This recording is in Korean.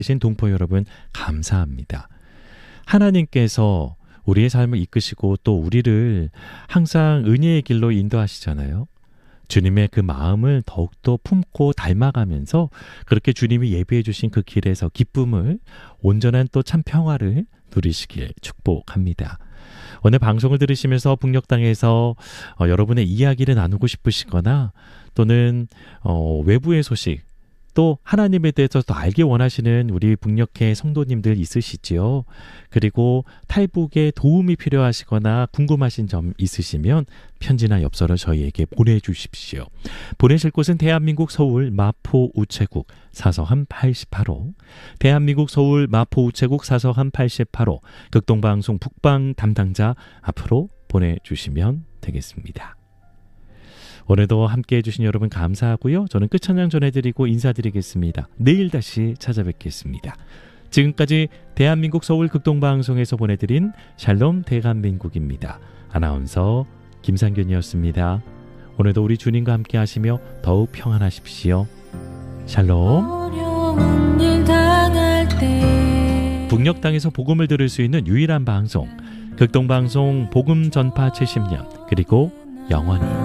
계신 동포 여러분 감사합니다. 하나님께서 우리의 삶을 이끄시고 또 우리를 항상 은혜의 길로 인도하시잖아요. 주님의 그 마음을 더욱더 품고 닮아가면서 그렇게 주님이 예비해 주신 그 길에서 기쁨을, 온전한 또 참 평화를 누리시길 축복합니다. 오늘 방송을 들으시면서 북녘 땅에서 여러분의 이야기를 나누고 싶으시거나 또는 외부의 소식, 또 하나님에 대해서 더 알기 원하시는 우리 북녘의 성도님들 있으시지요. 그리고 탈북에 도움이 필요하시거나 궁금하신 점 있으시면 편지나 엽서를 저희에게 보내주십시오. 보내실 곳은 대한민국 서울 마포 우체국 사서함 88호, 대한민국 서울 마포 우체국 사서함 88호, 극동방송 북방 담당자 앞으로 보내주시면 되겠습니다. 오늘도 함께해 주신 여러분 감사하고요. 저는 끝찬양 전해드리고 인사드리겠습니다. 내일 다시 찾아뵙겠습니다. 지금까지 대한민국 서울 극동방송에서 보내드린 샬롬 대한민국입니다. 아나운서 김상균이었습니다. 오늘도 우리 주님과 함께 하시며 더욱 평안하십시오. 샬롬. 북녘 땅에서 복음을 들을 수 있는 유일한 방송, 극동방송 복음 전파 70년, 그리고 영원히